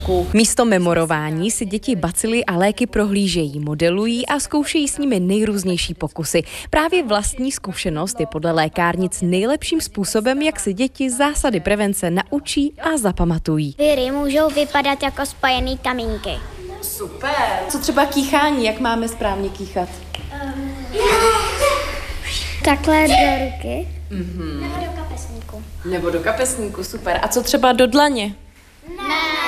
Místo memorování si děti bacily a léky prohlížejí, modelují a zkoušejí s nimi nejrůznější pokusy. Právě vlastní zkušenost je podle lékárnic nejlepším způsobem, jak se děti zásady prevence naučí a zapamatují. Viry můžou vypadat jako spojený kamínky. Super. Co třeba kýchání, jak máme správně kýchat? Takhle do ruky. Nebo do kapesníku. Nebo do kapesníku, super. A co třeba do dlaně? Ne.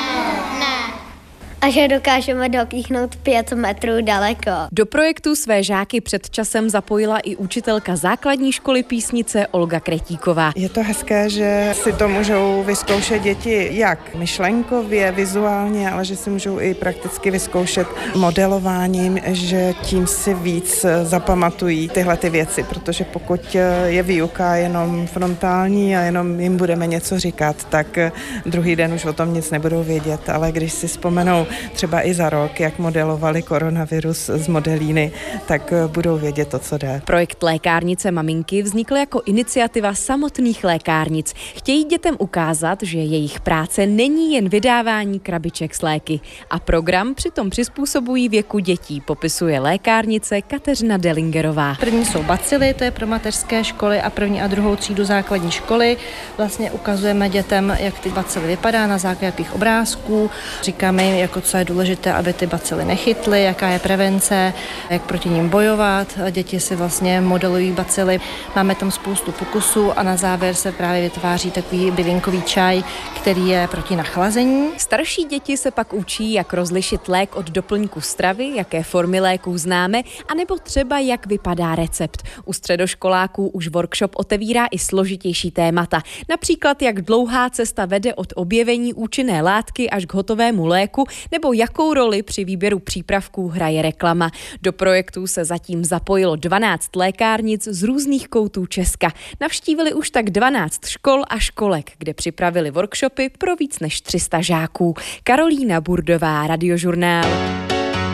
A že dokážeme dokýchnout 5 metrů daleko. Do projektu své žáky před časem zapojila i učitelka základní školy Písnice Olga Kretíková. Je to hezké, že si to můžou vyzkoušet děti jak myšlenkově, vizuálně, ale že si můžou i prakticky vyzkoušet modelováním, že tím si víc zapamatují tyhle ty věci, protože pokud je výuka jenom frontální a jenom jim budeme něco říkat, tak druhý den už o tom nic nebudou vědět, ale když si vzpomenou třeba i za rok, jak modelovali koronavirus z modelíny, tak budou vědět to, co jde. Projekt Lékárnice maminky vznikl jako iniciativa samotných lékárnic. Chtějí dětem ukázat, že jejich práce není jen vydávání krabiček s léky. A program přitom přizpůsobují věku dětí, popisuje lékárnice Kateřina Delingerová. První jsou bacily, to je pro mateřské školy a 1. a 2. třídu základní školy. Vlastně ukazujeme dětem, jak ty bacily vypadá na základě jakých obrázků. Říkáme jim, jako co je důležité, aby ty bacily nechytly, jaká je prevence, jak proti nim bojovat. Děti si vlastně modelují bacily. Máme tam spoustu pokusů a na závěr se právě vytváří takový bylinkový čaj, který je proti nachlazení. Starší děti se pak učí, jak rozlišit lék od doplňku stravy, jaké formy léků známe, anebo třeba jak vypadá recept. U středoškoláků už workshop otevírá i složitější témata. Například, jak dlouhá cesta vede od objevení účinné látky až k hotovému léku, nebo jakou roli při výběru přípravků hraje reklama. Do projektu se zatím zapojilo 12 lékárnic z různých koutů Česka. Navštívili už tak 12 škol a školek, kde připravili workshopy pro víc než 300 žáků. Karolína Burdová, Radiožurnál.